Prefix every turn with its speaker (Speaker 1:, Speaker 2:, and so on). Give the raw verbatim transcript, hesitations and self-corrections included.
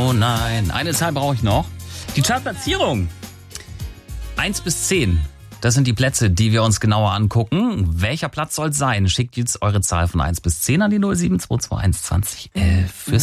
Speaker 1: Oh nein, eine Zahl brauche ich noch. Die Chartplatzierung. eins bis zehn. Das sind die Plätze, die wir uns genauer angucken. Welcher Platz soll es sein? Schickt jetzt eure Zahl von eins bis zehn an die null sieben zwei zwei eins zwanzig elf. Fürs